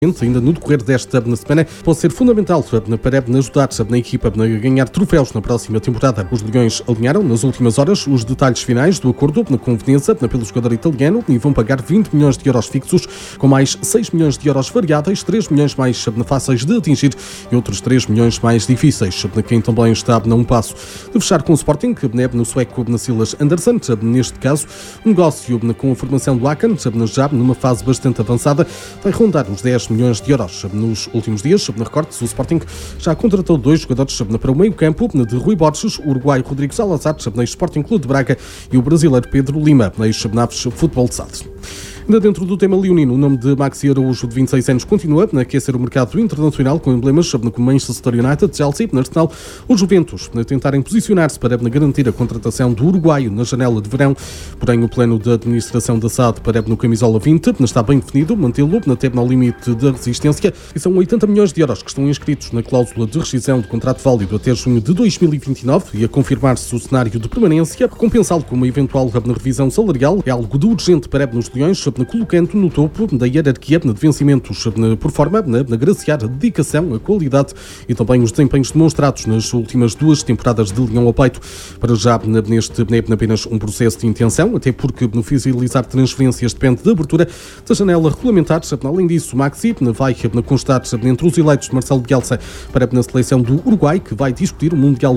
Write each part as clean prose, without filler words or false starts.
Ainda no decorrer desta semana, pode ser fundamental para ajudar na equipa a ganhar troféus na próxima temporada. Os Leões alinharam nas últimas horas os detalhes finais do acordo na conveniência pelo jogador italiano e vão pagar 20 milhões de euros fixos, com mais 6 milhões de euros variáveis, 3 milhões mais fáceis de atingir e outros 3 milhões mais difíceis. Quem também está a um passo de fechar com o Sporting, no sueco Silas Andersson, neste caso, o negócio com a formação do Aken, já numa fase bastante avançada, vai rondar os 10 milhões de euros. Nos últimos dias, recorte-se, o Sporting já contratou 2 jogadores para o meio-campo de Rui Borges, o uruguaio Rodrigo Salazar, ex-Sporting Clube de Braga, e o brasileiro Pedro Lima, ex-Naves Futebol de Sade. Ainda dentro do tema leonino, o nome de Maxi Araújo, de 26 anos, continua a aquecer o mercado internacional com emblemas como Manchester United, Chelsea, Arsenal ou Juventus, a tentarem posicionar-se para garantir a contratação do uruguaio na janela de verão. Porém, o plano da administração da SAD para no camisola 20 está bem definido, mantê-lo até ao limite da resistência, e são 80 milhões de euros que estão inscritos na cláusula de rescisão de contrato válido até junho de 2029 e a confirmar-se o cenário de permanência, compensá-lo com uma eventual revisão salarial é algo de urgente para nos Leões, colocando no topo da hierarquia de vencimentos, por forma a agraciar a dedicação, a qualidade e também os desempenhos demonstrados nas últimas 2 temporadas de Leão ao peito. Para já, neste é apenas um processo de intenção, até porque oficializar transferências depende da abertura da janela regulamentar. Além disso, Maxi vai constar entre os eleitos de Marcelo Bielsa para na seleção do Uruguai, que vai discutir o Mundial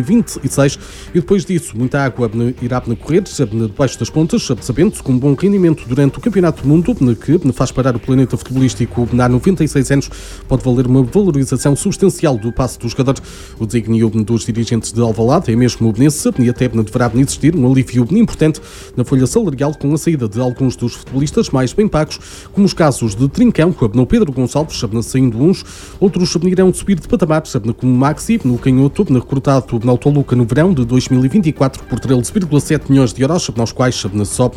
2026, e depois disso, muita água irá correr debaixo das pontas, sabendo-se com um bom rendimento durante o Campeonato do Mundo, que faz parar o planeta futebolístico há 96 anos, pode valer uma valorização substancial do passe do jogador. O desígnio dos dirigentes de Alvalade é mesmo nesse, e até deverá existir um alívio importante na folha salarial com a saída de alguns dos futebolistas mais bem pagos, como os casos de Trincão, no Pedro Gonçalves, saindo uns, outros irão subir de patamar, como Maxi, no canhoto, recrutado na Autoluca no verão de 2024 por 13,7 milhões de euros, aos quais sobe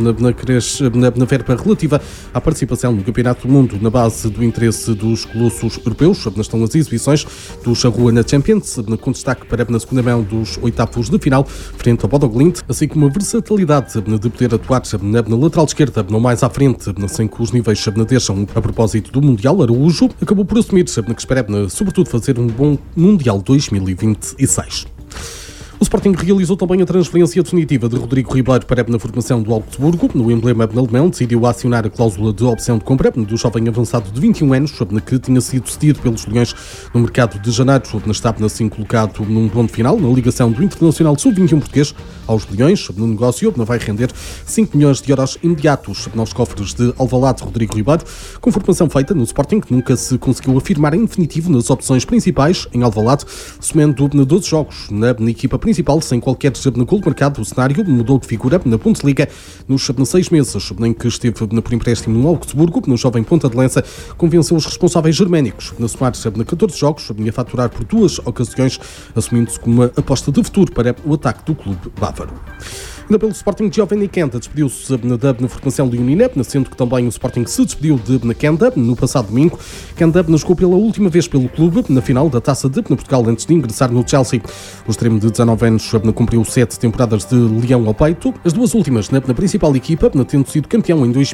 na verba relativa à participação no Campeonato do Mundo. Na base do interesse dos colossos europeus estão as exibições do Charrua na Champions, com destaque para na segunda mão dos oitavos de final, frente ao Bodo Glimt, assim como a versatilidade de poder atuar na lateral esquerda, não mais à frente, sem que os níveis deixam. A propósito do Mundial, Araújo acabou por assumir que espera, sobretudo, fazer um bom Mundial 2026. O Sporting realizou também a transferência definitiva de Rodrigo Ribeiro para na formação do Augsburgo. No emblema alemão, decidiu acionar a cláusula de opção de compra do jovem avançado de 21 anos, que tinha sido cedido pelos Leões no mercado de janeiro. Estava assim colocado num ponto final na ligação do Internacional Sub-21 português aos Leões. No negócio vai render 5 milhões de euros imediatos nos cofres de Alvalade. Rodrigo Ribeiro, com formação feita no Sporting, que nunca se conseguiu afirmar em definitivo nas opções principais em Alvalade, somando 12 jogos na equipa principal, sem qualquer gol marcado. O cenário mudou de figura na Bundesliga nos 6 meses em que esteve por empréstimo no Augsburgo. No jovem ponta de lança, convenceu os responsáveis germânicos a somar 14 jogos e a faturar por 2 ocasiões, assumindo-se como uma aposta de futuro para o ataque do clube bávaro. Ainda pelo Sporting, Giovanni Kenda despediu-se na formação de Unina, sendo que também o Sporting se despediu de Kenda no passado domingo. Kenda jogou pela última vez pelo clube na final da Taça de Portugal antes de ingressar no Chelsea. O extremo de 19 anos cumpriu 7 temporadas de Leão ao peito, as 2 últimas na principal equipa, tendo sido campeão em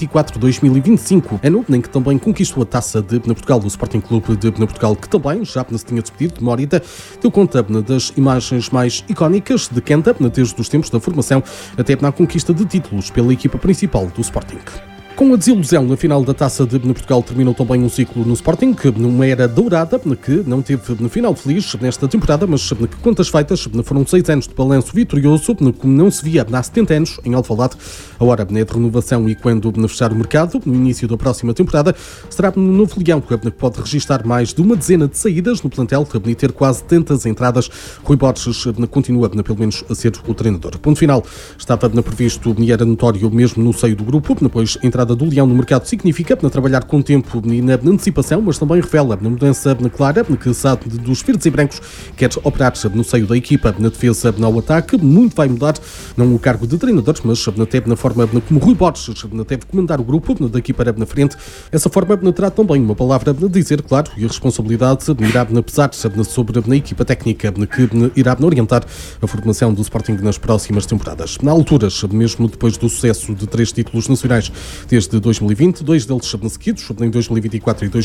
2024-2025, ano em que também conquistou a Taça de Portugal. O Sporting Clube de Portugal, que também já se tinha despedido de Morita, deu conta das imagens mais icónicas de Kenda desde os tempos da formação até na conquista de títulos pela equipa principal do Sporting. Com a desilusão na final da Taça de Portugal, terminou também um ciclo no Sporting, que numa era dourada, que não teve no final feliz nesta temporada, mas que contas feitas, foram 6 anos de balanço vitorioso, como não se via há 70 anos em Alvalade. A hora de renovação e quando fechar o mercado, no início da próxima temporada, será no novo Leão, que pode registrar mais de uma dezena de saídas no plantel e ter quase tantas entradas. Rui Borges continua, pelo menos, a ser o treinador. Ponto final. Estava previsto e era notório mesmo no seio do grupo, depois a entrada do Leão no mercado significa trabalhar com tempo e na antecipação, mas também revela na mudança clara que SAD dos verdes e brancos quer operar no seio da equipa, na defesa, no ataque. Muito vai mudar, não o cargo de treinadores, mas até na forma como Rui Borges deve comandar o grupo daqui para na frente. Essa forma terá também uma palavra a dizer, claro, e a responsabilidade irá pesar sobre a equipa técnica que irá orientar a formação do Sporting nas próximas temporadas. Na altura, mesmo depois do sucesso de 3 títulos nacionais desde 2020, 2 deles seguidos, em 2024 e